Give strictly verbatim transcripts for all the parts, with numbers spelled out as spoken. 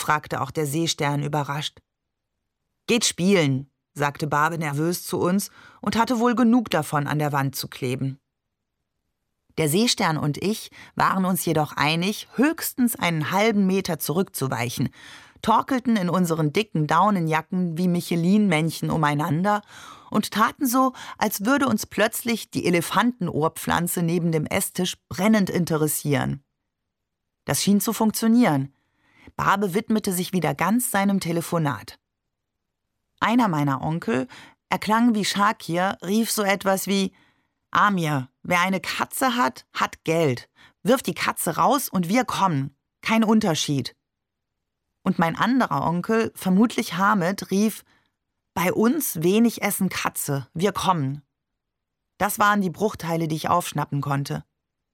fragte auch der Seestern überrascht. »Geht spielen«, sagte Barbe nervös zu uns und hatte wohl genug davon, an der Wand zu kleben. Der Seestern und ich waren uns jedoch einig, höchstens einen halben Meter zurückzuweichen, torkelten in unseren dicken Daunenjacken wie Michelin-Männchen umeinander und taten so, als würde uns plötzlich die Elefantenohrpflanze neben dem Esstisch brennend interessieren. Das schien zu funktionieren. Barbe widmete sich wieder ganz seinem Telefonat. Einer meiner Onkel, er klang wie Shakir, rief so etwas wie: »Amir, wer eine Katze hat, hat Geld. Wirf die Katze raus und wir kommen. Kein Unterschied.« Und mein anderer Onkel, vermutlich Hamid, rief: »Bei uns wenig essen Katze, wir kommen.« Das waren die Bruchteile, die ich aufschnappen konnte.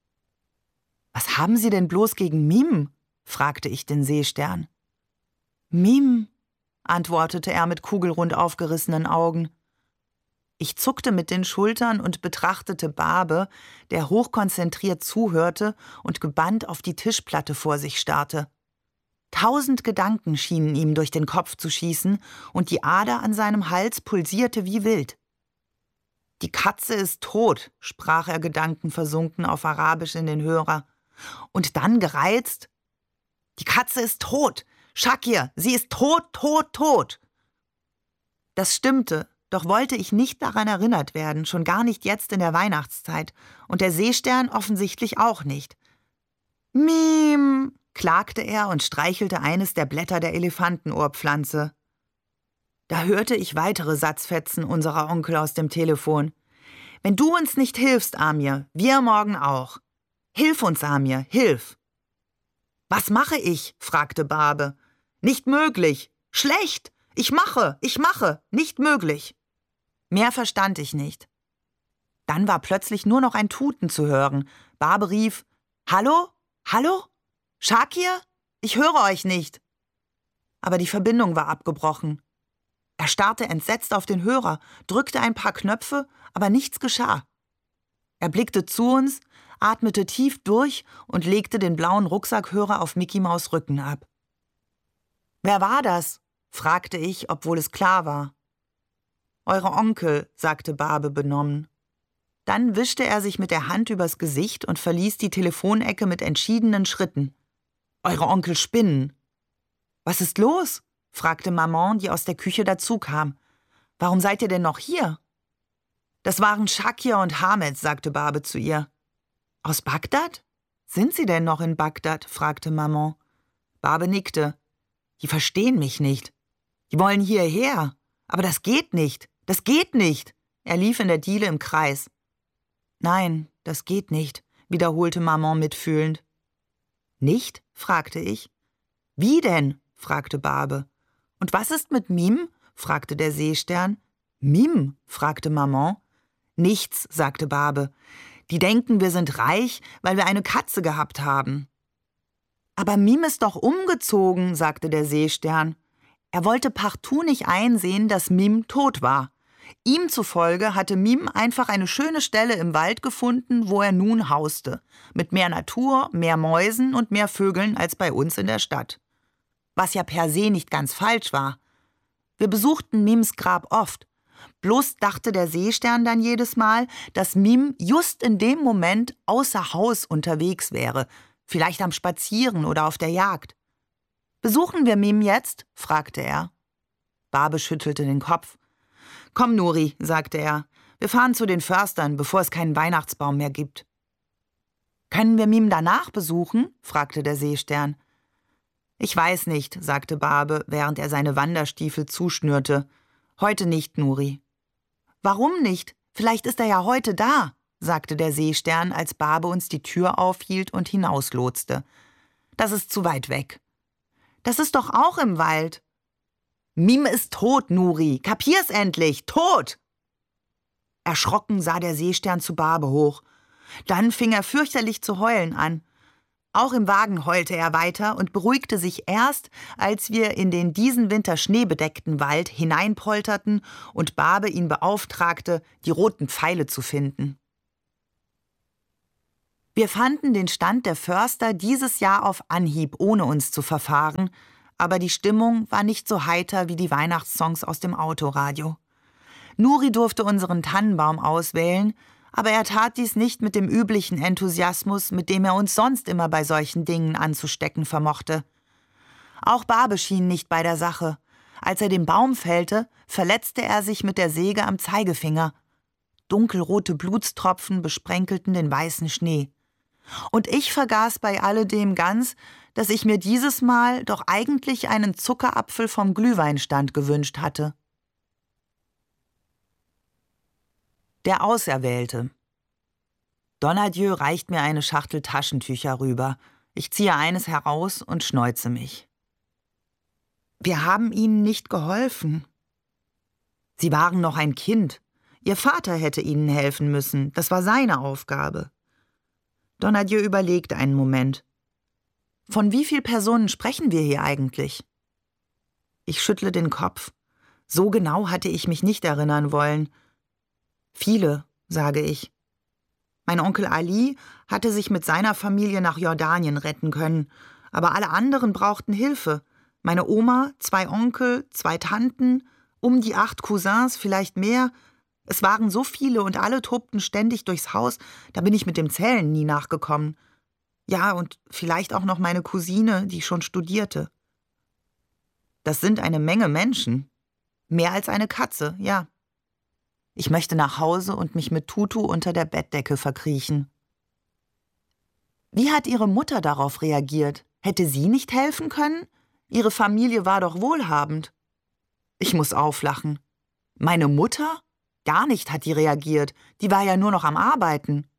»Was haben Sie denn bloß gegen Mim?« fragte ich den Seestern. »Mim«, antwortete er mit kugelrund aufgerissenen Augen. Ich zuckte mit den Schultern und betrachtete Barbe, der hochkonzentriert zuhörte und gebannt auf die Tischplatte vor sich starrte. Tausend Gedanken schienen ihm durch den Kopf zu schießen, und die Ader an seinem Hals pulsierte wie wild. »Die Katze ist tot«, sprach er gedankenversunken auf Arabisch in den Hörer. Und dann gereizt: »Die Katze ist tot! Shakir, sie ist tot, tot, tot!« Das stimmte, doch wollte ich nicht daran erinnert werden, schon gar nicht jetzt in der Weihnachtszeit, und der Seestern offensichtlich auch nicht. »Mim«, klagte er und streichelte eines der Blätter der Elefantenohrpflanze. Da hörte ich weitere Satzfetzen unserer Onkel aus dem Telefon. »Wenn du uns nicht hilfst, Amir, wir morgen auch. Hilf uns, Amir, hilf!« »Was mache ich?«, fragte Barbe. »Nicht möglich! Schlecht! Ich mache, ich mache! Nicht möglich!« Mehr verstand ich nicht. Dann war plötzlich nur noch ein Tuten zu hören. Barbe rief: »Hallo? Hallo? Shakir? Ich höre euch nicht!« Aber die Verbindung war abgebrochen. Er starrte entsetzt auf den Hörer, drückte ein paar Knöpfe, aber nichts geschah. Er blickte zu uns, atmete tief durch und legte den blauen Rucksackhörer auf Micky Maus Rücken ab. »Wer war das?«, fragte ich, obwohl es klar war. »Eure Onkel«, sagte Barbe benommen. Dann wischte er sich mit der Hand übers Gesicht und verließ die Telefonecke mit entschiedenen Schritten. »Eure Onkel spinnen.« »Was ist los?«, fragte Maman, die aus der Küche dazukam. »Warum seid ihr denn noch hier?« »Das waren Shakir und Hamid«, sagte Barbe zu ihr. »Aus Bagdad? Sind sie denn noch in Bagdad?«, fragte Maman. Barbe nickte. »Die verstehen mich nicht. Die wollen hierher. Aber das geht nicht. Das geht nicht!« Er lief in der Diele im Kreis. »Nein, das geht nicht«, wiederholte Maman mitfühlend. »Nicht?«, fragte ich. »Wie denn?«, fragte Barbe. »Und was ist mit Mim?«, fragte der Seestern. »Mim?«, fragte Maman. »Nichts«, sagte Barbe. »Die denken, wir sind reich, weil wir eine Katze gehabt haben.« »Aber Mim ist doch umgezogen«, sagte der Seestern. Er wollte partout nicht einsehen, dass Mim tot war. Ihm zufolge hatte Mim einfach eine schöne Stelle im Wald gefunden, wo er nun hauste, mit mehr Natur, mehr Mäusen und mehr Vögeln als bei uns in der Stadt. Was ja per se nicht ganz falsch war. Wir besuchten Mims Grab oft. Bloß dachte der Seestern dann jedes Mal, dass Mim just in dem Moment außer Haus unterwegs wäre, vielleicht am Spazieren oder auf der Jagd. »Besuchen wir Mim jetzt?«, fragte er. Barbe schüttelte den Kopf. »Komm, Nuri«, sagte er, »wir fahren zu den Förstern, bevor es keinen Weihnachtsbaum mehr gibt.« »Können wir Mim danach besuchen?«, fragte der Seestern. »Ich weiß nicht«, sagte Barbe, während er seine Wanderstiefel zuschnürte. »Heute nicht, Nuri.« »Warum nicht? Vielleicht ist er ja heute da«, sagte der Seestern, als Barbe uns die Tür aufhielt und hinauslotste. »Das ist zu weit weg.« »Das ist doch auch im Wald.« »Mim ist tot, Nuri. Kapier's endlich. Tot!« Erschrocken sah der Seestern zu Barbe hoch. Dann fing er fürchterlich zu heulen an. Auch im Wagen heulte er weiter und beruhigte sich erst, als wir in den diesen Winter schneebedeckten Wald hineinpolterten und Barbe ihn beauftragte, die roten Pfeile zu finden. Wir fanden den Stand der Förster dieses Jahr auf Anhieb, ohne uns zu verfahren, aber die Stimmung war nicht so heiter wie die Weihnachtssongs aus dem Autoradio. Nuri durfte unseren Tannenbaum auswählen, aber er tat dies nicht mit dem üblichen Enthusiasmus, mit dem er uns sonst immer bei solchen Dingen anzustecken vermochte. Auch Babe schien nicht bei der Sache. Als er den Baum fällte, verletzte er sich mit der Säge am Zeigefinger. Dunkelrote Blutstropfen besprenkelten den weißen Schnee. Und ich vergaß bei alledem ganz, dass ich mir dieses Mal doch eigentlich einen Zuckerapfel vom Glühweinstand gewünscht hatte. Der Auserwählte. Donadieu reicht mir eine Schachtel Taschentücher rüber. Ich ziehe eines heraus und schneuze mich. Wir haben Ihnen nicht geholfen. Sie waren noch ein Kind. Ihr Vater hätte Ihnen helfen müssen. Das war seine Aufgabe. Donadieu überlegt einen Moment. Von wie vielen Personen sprechen wir hier eigentlich? Ich schüttle den Kopf. So genau hatte ich mich nicht erinnern wollen. Viele, sage ich. Mein Onkel Ali hatte sich mit seiner Familie nach Jordanien retten können, aber alle anderen brauchten Hilfe. Meine Oma, zwei Onkel, zwei Tanten, um die acht Cousins, vielleicht mehr. Es waren so viele und alle tobten ständig durchs Haus, da bin ich mit dem Zählen nie nachgekommen. Ja, und vielleicht auch noch meine Cousine, die schon studierte. Das sind eine Menge Menschen. Mehr als eine Katze, ja. Ich möchte nach Hause und mich mit Tutu unter der Bettdecke verkriechen. Wie hat Ihre Mutter darauf reagiert? Hätte sie nicht helfen können? Ihre Familie war doch wohlhabend. Ich muss auflachen. Meine Mutter? Gar nicht hat die reagiert. Die war ja nur noch am Arbeiten.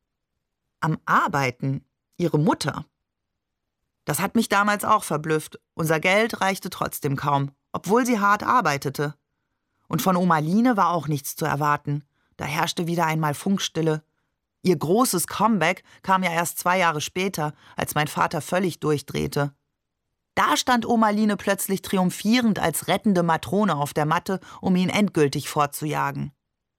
Am Arbeiten? Ihre Mutter? Das hat mich damals auch verblüfft. Unser Geld reichte trotzdem kaum, obwohl sie hart arbeitete. Und von Oma Line war auch nichts zu erwarten. Da herrschte wieder einmal Funkstille. Ihr großes Comeback kam ja erst zwei Jahre später, als mein Vater völlig durchdrehte. Da stand Oma Line plötzlich triumphierend als rettende Matrone auf der Matte, um ihn endgültig fortzujagen.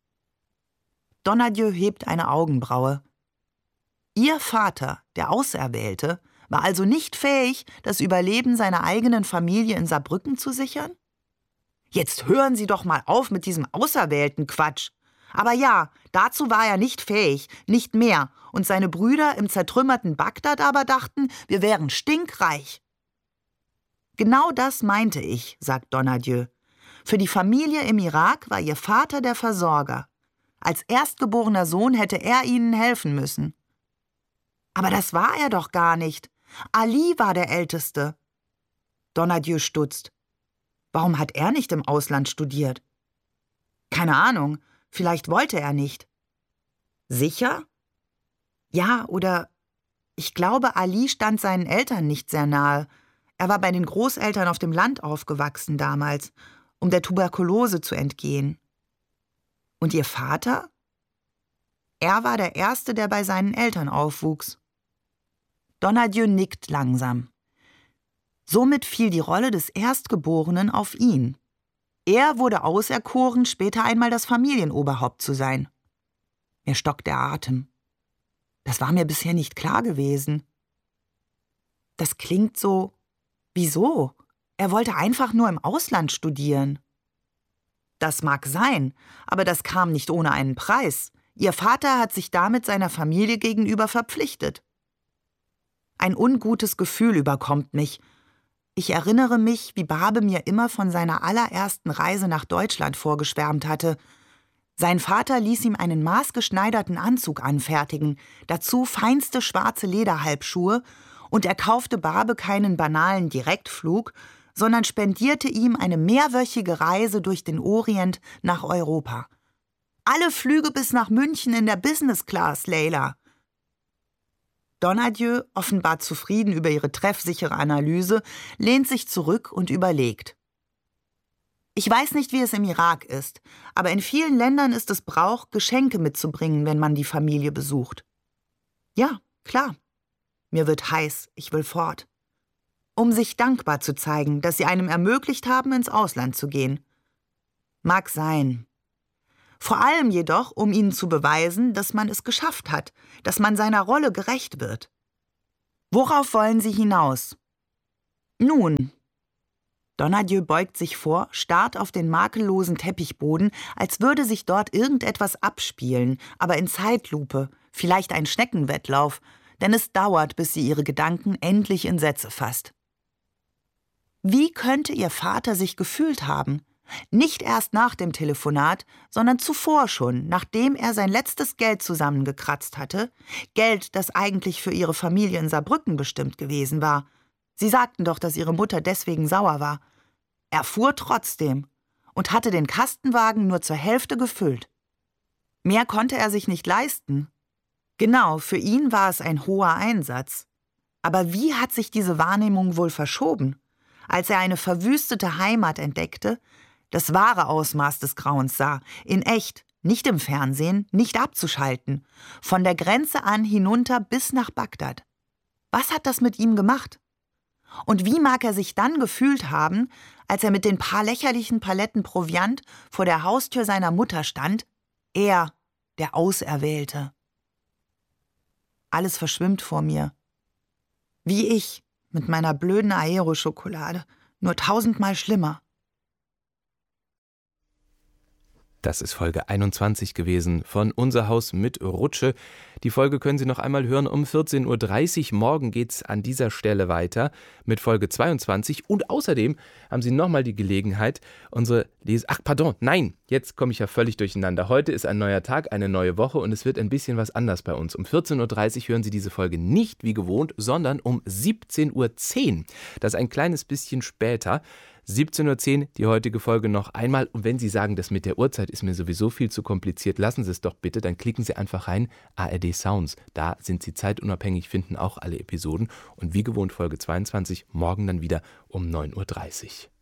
Donadieu hebt eine Augenbraue. Ihr Vater, der Auserwählte, war also nicht fähig, das Überleben seiner eigenen Familie in Saarbrücken zu sichern? Jetzt hören Sie doch mal auf mit diesem auserwählten Quatsch. Aber ja, dazu war er nicht fähig, nicht mehr. Und seine Brüder im zertrümmerten Bagdad aber dachten, wir wären stinkreich. Genau das meinte ich, sagt Donadieu. Für die Familie im Irak war ihr Vater der Versorger. Als erstgeborener Sohn hätte er ihnen helfen müssen. Aber das war er doch gar nicht. Ali war der Älteste. Donadieu stutzt. Warum hat er nicht im Ausland studiert? Keine Ahnung, vielleicht wollte er nicht. Sicher? Ja, oder ich glaube, Ali stand seinen Eltern nicht sehr nahe. Er war bei den Großeltern auf dem Land aufgewachsen damals, um der Tuberkulose zu entgehen. Und Ihr Vater? Er war der Erste, der bei seinen Eltern aufwuchs. Donadieu nickt langsam. Somit fiel die Rolle des Erstgeborenen auf ihn. Er wurde auserkoren, später einmal das Familienoberhaupt zu sein. Mir stockt der Atem. Das war mir bisher nicht klar gewesen. Das klingt so. Wieso? Er wollte einfach nur im Ausland studieren. Das mag sein, aber das kam nicht ohne einen Preis. Ihr Vater hat sich damit seiner Familie gegenüber verpflichtet. Ein ungutes Gefühl überkommt mich. Ich erinnere mich, wie Babe mir immer von seiner allerersten Reise nach Deutschland vorgeschwärmt hatte. Sein Vater ließ ihm einen maßgeschneiderten Anzug anfertigen, dazu feinste schwarze Lederhalbschuhe, und er kaufte Babe keinen banalen Direktflug, sondern spendierte ihm eine mehrwöchige Reise durch den Orient nach Europa. Alle Flüge bis nach München in der Business Class, Leila. Donadieu, offenbar zufrieden über ihre treffsichere Analyse, lehnt sich zurück und überlegt. Ich weiß nicht, wie es im Irak ist, aber in vielen Ländern ist es Brauch, Geschenke mitzubringen, wenn man die Familie besucht. Ja, klar. Mir wird heiß, ich will fort. Um sich dankbar zu zeigen, dass sie einem ermöglicht haben, ins Ausland zu gehen. Mag sein. Vor allem jedoch, um ihnen zu beweisen, dass man es geschafft hat, dass man seiner Rolle gerecht wird. Worauf wollen Sie hinaus? Nun, Donadieu beugt sich vor, starrt auf den makellosen Teppichboden, als würde sich dort irgendetwas abspielen, aber in Zeitlupe, vielleicht ein Schneckenwettlauf, denn es dauert, bis sie ihre Gedanken endlich in Sätze fasst. Wie könnte ihr Vater sich gefühlt haben? Nicht erst nach dem Telefonat, sondern zuvor schon, nachdem er sein letztes Geld zusammengekratzt hatte, Geld, das eigentlich für ihre Familie in Saarbrücken bestimmt gewesen war. Sie sagten doch, dass ihre Mutter deswegen sauer war. Er fuhr trotzdem und hatte den Kastenwagen nur zur Hälfte gefüllt. Mehr konnte er sich nicht leisten. Genau, für ihn war es ein hoher Einsatz. Aber wie hat sich diese Wahrnehmung wohl verschoben, als er eine verwüstete Heimat entdeckte, das wahre Ausmaß des Grauens sah, in echt, nicht im Fernsehen, nicht abzuschalten, von der Grenze an hinunter bis nach Bagdad. Was hat das mit ihm gemacht? Und wie mag er sich dann gefühlt haben, als er mit den paar lächerlichen Paletten Proviant vor der Haustür seiner Mutter stand, er, der Auserwählte. Alles verschwimmt vor mir. Wie ich, mit meiner blöden Aero-Schokolade, nur tausendmal schlimmer. Das ist Folge einundzwanzig gewesen von Unser Haus mit Rutsche. Die Folge können Sie noch einmal hören um vierzehn Uhr dreißig. Morgen geht's an dieser Stelle weiter mit Folge zweiundzwanzig. Und außerdem haben Sie nochmal die Gelegenheit, unsere Lese... Ach, pardon, nein, jetzt komme ich ja völlig durcheinander. Heute ist ein neuer Tag, eine neue Woche und es wird ein bisschen was anders bei uns. Um vierzehn Uhr dreißig hören Sie diese Folge nicht wie gewohnt, sondern um siebzehn Uhr zehn. Das ist ein kleines bisschen später. siebzehn Uhr zehn, die heutige Folge noch einmal. Und wenn Sie sagen, das mit der Uhrzeit ist mir sowieso viel zu kompliziert, lassen Sie es doch bitte, dann klicken Sie einfach rein, A R D Sounds. Da sind Sie zeitunabhängig, finden auch alle Episoden. Und wie gewohnt Folge zweiundzwanzig, morgen dann wieder um neun Uhr dreißig.